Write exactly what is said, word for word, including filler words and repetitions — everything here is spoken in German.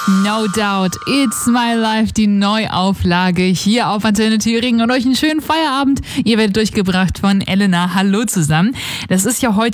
No Doubt, It's My Life, die Neuauflage hier auf Antenne Thüringen und euch einen schönen Feierabend. Ihr werdet durchgebracht von Elena. Hallo zusammen. Das ist ja heute